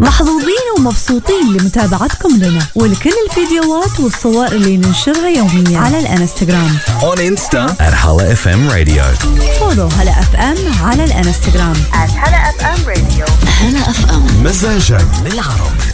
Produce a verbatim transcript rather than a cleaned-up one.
محظوظين ومبسوطين لمتابعتكم لنا ولكل الفيديوهات والصور اللي ننشرها يوميا على الانستغرام. On Insta at Hala إف إم Radio. فولو هلا اف ام على الانستغرام at Hala إف إم Radio. Hala إف إم مزاجك بالعربي.